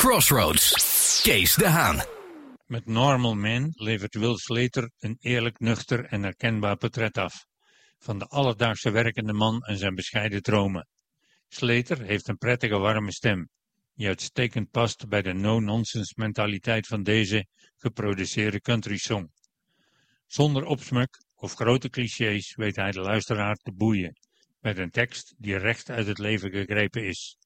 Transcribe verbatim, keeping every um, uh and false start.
Crossroads. Kees de Haan. Met Normal Man levert Will Slater een eerlijk, nuchter en herkenbaar portret af van de alledaagse werkende man en zijn bescheiden dromen. Slater heeft een prettige warme stem, die uitstekend past bij de no-nonsense mentaliteit van deze geproduceerde country song. Zonder opsmuk of grote clichés weet hij de luisteraar te boeien met een tekst die recht uit het leven gegrepen is.